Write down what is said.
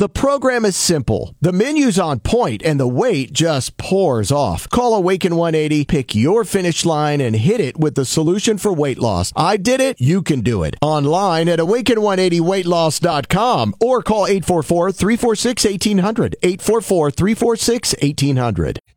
The program is simple. The menu's on point, and the weight just pours off. Call Awaken 180, pick your finish line, and hit it with the solution for weight loss. I did it. You can do it. Online at awaken180weightloss.com or call 844-346-1800. 844-346-1800.